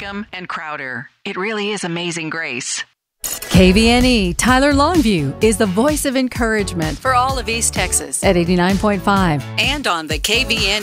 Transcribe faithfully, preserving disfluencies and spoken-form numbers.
Brigham, and Crowder. It really is Amazing Grace. K V N E Tyler Longview is the voice of encouragement for all of East Texas at eighty-nine point five and on the K V N E